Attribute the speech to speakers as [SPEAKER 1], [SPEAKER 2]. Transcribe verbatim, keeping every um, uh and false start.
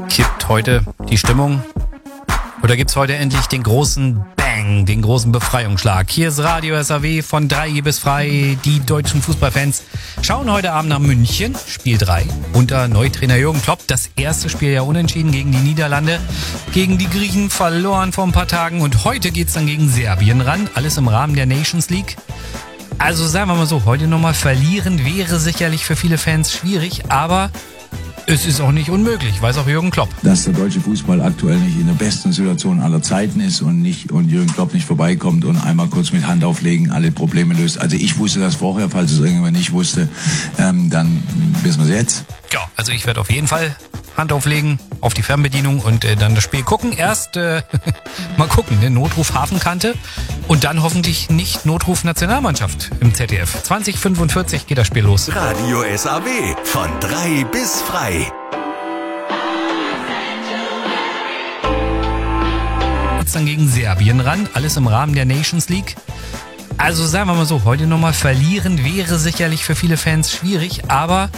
[SPEAKER 1] Kippt heute die Stimmung? Oder gibt's heute endlich den großen Bang, den großen Befreiungsschlag? Hier ist Radio S A W von drei bis frei. Die deutschen Fußballfans schauen heute Abend nach München, Spiel drei, unter Neutrainer Jürgen Klopp. Das erste Spiel ja unentschieden gegen die Niederlande, gegen die Griechen verloren vor ein paar Tagen. Und heute geht's dann gegen Serbien ran, alles im Rahmen der Nations League. Also sagen wir mal so, heute nochmal verlieren wäre sicherlich für viele Fans schwierig, aber es ist auch nicht unmöglich, weiß auch Jürgen Klopp.
[SPEAKER 2] Dass der deutsche Fußball aktuell nicht in der besten Situation aller Zeiten ist und nicht und Jürgen Klopp nicht vorbeikommt und einmal kurz mit Hand auflegen alle Probleme löst. Also ich wusste das vorher, falls es irgendjemand nicht wusste, ähm, dann wissen wir es jetzt.
[SPEAKER 1] Ja, also ich werde auf jeden Fall Hand auflegen auf die Fernbedienung und äh, dann das Spiel gucken. Erst äh, mal gucken, ne? Notruf Hafenkante und dann hoffentlich nicht Notruf Nationalmannschaft im Z D F. zwanzig fünfundvierzig geht das Spiel los.
[SPEAKER 3] Radio S A W von drei bis frei.
[SPEAKER 1] Jetzt dann gegen Serbien ran, alles im Rahmen der Nations League. Also sagen wir mal so, heute nochmal verlieren wäre sicherlich für viele Fans schwierig, aber